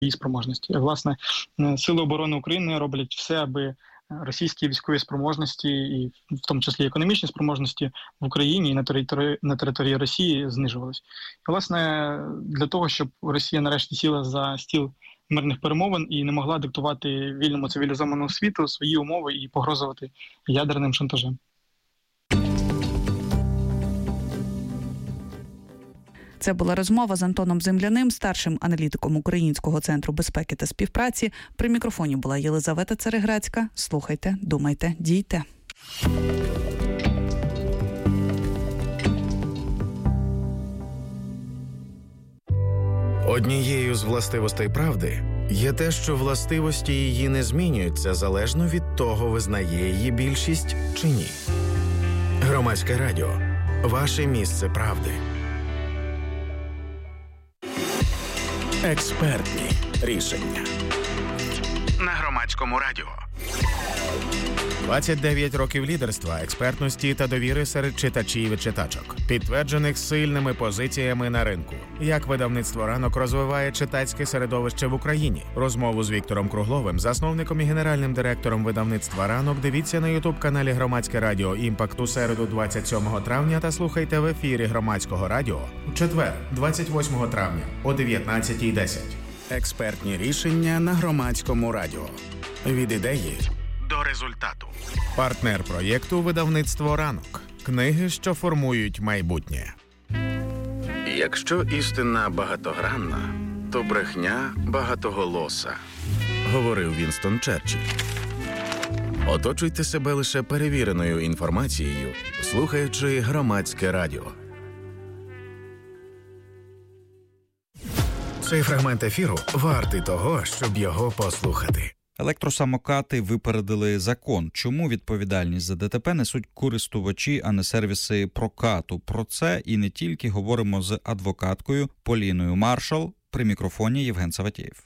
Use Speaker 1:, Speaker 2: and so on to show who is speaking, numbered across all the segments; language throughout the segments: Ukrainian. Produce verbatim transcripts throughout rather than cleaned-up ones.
Speaker 1: її спроможності. Власне, Сили оборони України роблять все, аби російські військові спроможності, і в тому числі економічні спроможності в Україні і на території, на території Росії знижувались. І, власне, для того, щоб Росія нарешті сіла за стіл мирних перемовин і не могла диктувати вільному цивілізованому світу свої умови і погрожувати ядерним шантажем.
Speaker 2: Це була розмова з Антоном Земляним, старшим аналітиком Українського центру безпеки та співпраці. При мікрофоні була Єлизавета Цареградська. Слухайте, думайте, дійте.
Speaker 3: Однією з властивостей правди є те, що властивості її не змінюються залежно від того, визнає її більшість чи ні. Громадське радіо. Ваше місце правди. Експертні рішення на Громадському радіо. двадцять дев'ять років лідерства, експертності та довіри серед читачів і читачок, підтверджених сильними позиціями на ринку. Як видавництво «Ранок» розвиває читацьке середовище в Україні. Розмову з Віктором Кругловим, засновником і генеральним директором видавництва «Ранок», дивіться на ютуб-каналі «Громадське радіо Імпакт» у середу двадцять сьомого травня та слухайте в ефірі Громадського радіо у четвер, двадцять восьмого травня о дев'ятнадцятій десять. Експертні рішення на Громадському радіо. Від ідеї до результату. Партнер проєкту видавництво «Ранок». Книги, що формують майбутнє. Якщо істина багатогранна, то брехня багатоголоса, говорив Вінстон Черчилль. Оточуйте себе лише перевіреною інформацією, слухаючи Громадське радіо. Цей фрагмент ефіру вартий того, щоб його послухати.
Speaker 4: Електросамокати випередили закон. Чому відповідальність за ДТП несуть користувачі, а не сервіси прокату? Про це і не тільки говоримо з адвокаткою Поліною Маршал. При мікрофоні Євген Саватєєв.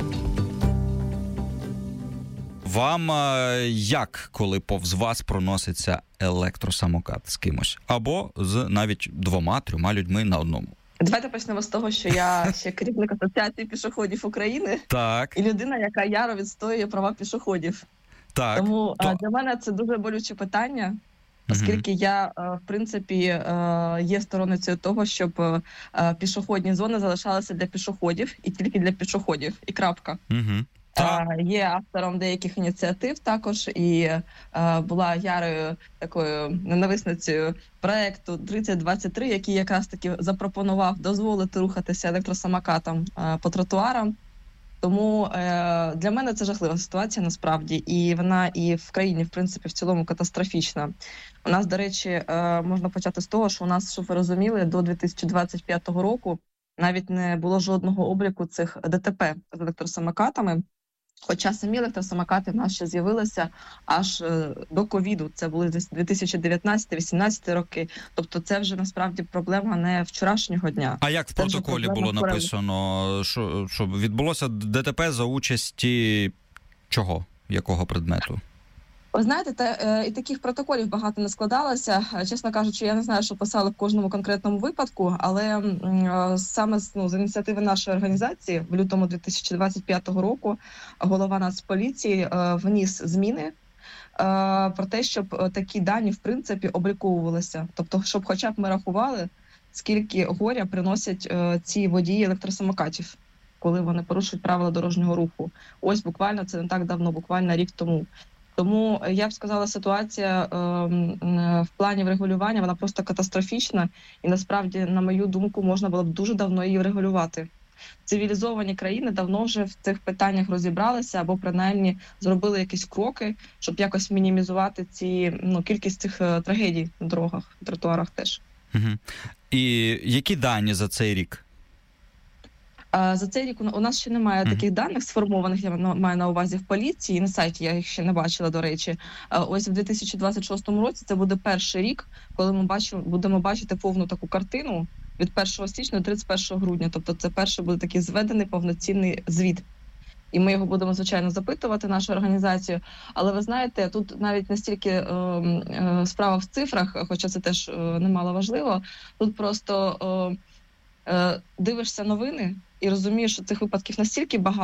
Speaker 4: Вам як, коли повз вас проноситься електросамокат з кимось? Або з навіть двома-трьома людьми на одному?
Speaker 5: Давайте почнемо з того, що я ще керівник Асоціації пішоходів України.
Speaker 4: Так.
Speaker 5: І людина, яка яро відстоює права пішоходів.
Speaker 4: Так.
Speaker 5: Тому
Speaker 4: То...
Speaker 5: для мене це дуже болюче питання, оскільки угу. я, в принципі, є сторонницею того, щоб пішохідні зони залишалися для пішоходів і тільки для пішоходів. І крапка.
Speaker 4: Угу.
Speaker 5: Так. Є автором деяких ініціатив також, і е, була ярою такою ненависницею проекту тридцять двадцять три, який якраз таки запропонував дозволити рухатися електросамокатам е, по тротуарам. Тому е, для мене це жахлива ситуація насправді, і вона і в країні, в принципі, в цілому катастрофічна. У нас, до речі, е, можна почати з того, що у нас, щоб ви розуміли, до дві тисячі двадцять п'ятого року навіть не було жодного обліку цих ДТП з електросамокатами. Хоча самі електросамокати в нас ще з'явилися аж до ковіду, це були дві тисячі дев'ятнадцятий - вісімнадцятий роки, тобто це вже насправді проблема не вчорашнього дня.
Speaker 4: А як в протоколі було написано, що, що відбулося ДТП за участі чого, якого предмету?
Speaker 5: Ви знаєте, та, і таких протоколів багато не складалося. Чесно кажучи, я не знаю, що писали в кожному конкретному випадку, але е, саме ну, з ініціативи нашої організації в лютому дві тисячі двадцять п'ятого року голова Нацполіції е, вніс зміни е, про те, щоб такі дані, в принципі, обліковувалися. Тобто, щоб хоча б ми рахували, скільки горя приносять е, ці водії електросамокатів, коли вони порушують правила дорожнього руху. Ось буквально, це не так давно, буквально рік тому. Тому, я б сказала, ситуація е, в плані врегулювання, вона просто катастрофічна. І насправді, на мою думку, можна було б дуже давно її врегулювати. Цивілізовані країни давно вже в цих питаннях розібралися або принаймні зробили якісь кроки, щоб якось мінімізувати ці, ну, кількість цих е, трагедій на дорогах, тротуарах теж.
Speaker 4: Угу. І які дані за цей рік?
Speaker 5: За цей рік у нас ще немає mm-hmm. таких даних сформованих, я маю на увазі в поліції, на сайті я їх ще не бачила, до речі. Ось в дві тисячі двадцять шостому році це буде перший рік, коли ми бачимо, будемо бачити повну таку картину від першого січня до тридцять першого грудня. Тобто це перший буде такий зведений повноцінний звіт. І ми його будемо, звичайно, запитувати, нашу організацію. Але ви знаєте, тут навіть не стільки е, е, справа в цифрах, хоча це теж е, немало важливо, тут просто е, е, дивишся новини, і розумієш, що цих випадків настільки багато,